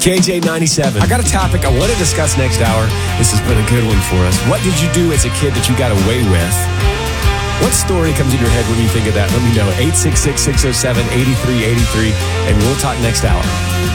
KJ97. I got a topic I want to discuss next hour. This has been a good one for us. What did you do as a kid that you got away with? What story comes in your head when you think of that? Let me know. 866-607-8383, and we'll talk next hour.